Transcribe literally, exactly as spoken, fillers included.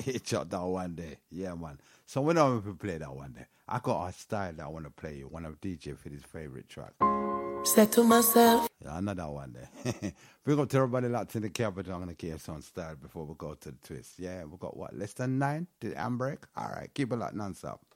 Hitch up that one day. Yeah, man. So we know if we play that one day. I got a style that I want to play you. One of D J for his favorite track. Said to myself. Yeah, another one there. Big up to everybody locked in the capital on the K S on style before we go to the twist. Yeah, we got what? Less than nine? The handbrake? All right, keep it locked non-stop.